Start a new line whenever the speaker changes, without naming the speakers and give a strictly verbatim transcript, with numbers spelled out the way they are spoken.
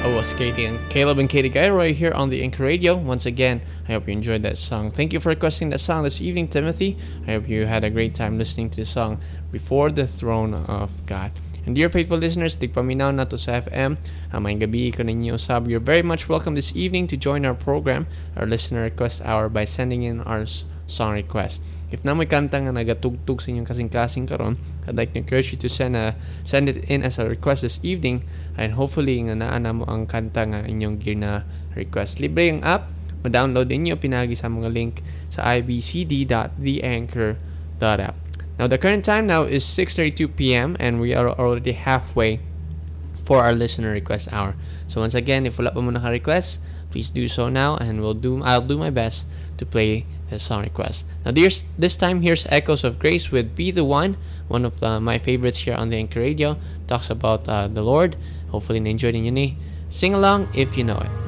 was Katie and Caleb and Katie Gairoy here on the Anchor Radio. Once again, I hope you enjoyed that song. Thank you for requesting that song this evening, Timothy. I hope you had a great time listening to the song Before the Throne of God. And dear faithful listeners, tigpaminaw na to sa F M. Ang may gabi ko ninyo sab. You're very much welcome this evening to join our program, our listener request hour, by sending in our song request. If na may kanta nga nagatugtog sa inyong kasing-kasing karon, I'd like to encourage you to send a send it in as a request this evening, and hopefully nga naana mo ang kanta nga inyong gina request. Libre ang app, ma-download ninyo pinagi sa mga link sa i b c d dot the anchor dot app. Now the current time now is six thirty-two p.m. and we are already halfway for our listener request hour. So once again, if wala pa mo naka-request, please do so now, and we'll do I'll do my best to play the song request. Now this, this time, here's Echoes of Grace with Be the One, one of the, my favorites here on the Anchor Radio. Talks about uh, the Lord. Hopefully na-enjoy ninyo ni. Sing along if you know it.